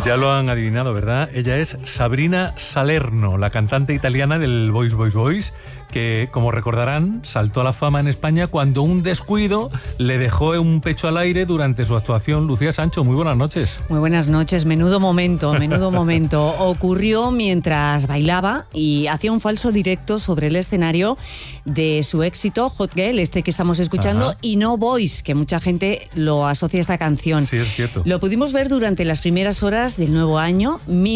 Ya lo han adivinado, ¿verdad? Ella es Sabrina Salerno, la cantante italiana del Boys Boys Boys, que, como recordarán, saltó a la fama en España cuando un descuido le dejó un pecho al aire durante su actuación. Lucía Sancho, muy buenas noches. Muy buenas noches, menudo momento. Ocurrió mientras bailaba y hacía un falso directo sobre el escenario de su éxito Hot Girl, este que estamos escuchando. Ajá. Y No Boys, que mucha gente lo asocia a esta canción. Sí, es cierto. Lo pudimos ver durante las primeras horas del nuevo año,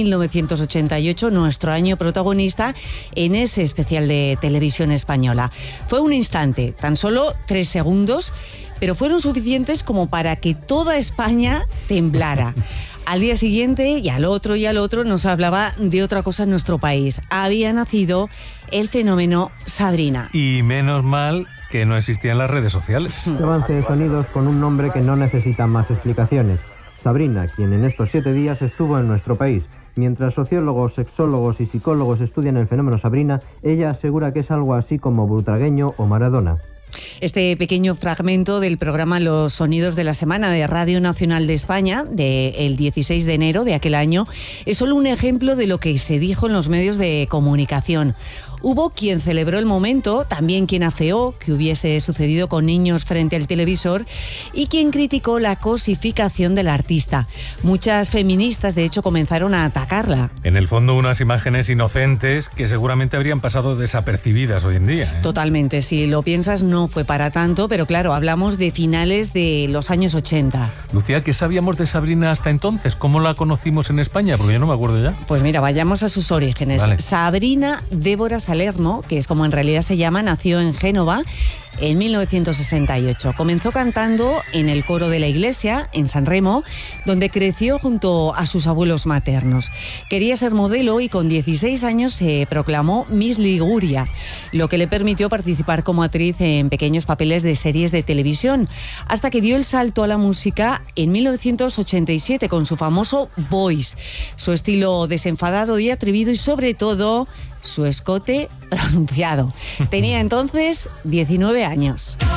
1988, nuestro año protagonista, en ese especial de televisión española. Fue un instante, tan solo 3 segundos, pero fueron suficientes como para que toda España temblara. Al día siguiente, y al otro, nos hablaba de otra cosa en nuestro país. Había nacido el fenómeno Sabrina. Y menos mal que no existían las redes sociales. Avance de sonidos con un nombre que no necesita más explicaciones. Sabrina, quien en estos 7 días estuvo en nuestro país. Mientras sociólogos, sexólogos y psicólogos estudian el fenómeno Sabrina, ella asegura que es algo así como Butragueño o Maradona. Este pequeño fragmento del programa Los Sonidos de la Semana de Radio Nacional de España, del 16 de enero de aquel año, es solo un ejemplo de lo que se dijo en los medios de comunicación. Hubo quien celebró el momento, también quien afeó que hubiese sucedido con niños frente al televisor y quien criticó la cosificación del artista. Muchas feministas, de hecho, comenzaron a atacarla. En el fondo, unas imágenes inocentes que seguramente habrían pasado desapercibidas hoy en día, ¿eh? Totalmente, si lo piensas no fue para tanto, pero claro, hablamos de finales de los años 80. Lucía, ¿qué sabíamos de Sabrina hasta entonces? ¿Cómo la conocimos en España? Porque yo no me acuerdo ya. Pues mira, vayamos a sus orígenes. Vale. Sabrina Débora Salerno, que es como en realidad se llama, nació en Génova en 1968. Comenzó cantando en el coro de la iglesia, en San Remo, donde creció junto a sus abuelos maternos. Quería ser modelo y con 16 años se proclamó Miss Liguria, lo que le permitió participar como actriz en pequeños papeles de series de televisión, hasta que dio el salto a la música en 1987 con su famoso Boys, su estilo desenfadado y atrevido y sobre todo su escote pronunciado. Tenía entonces 19 años.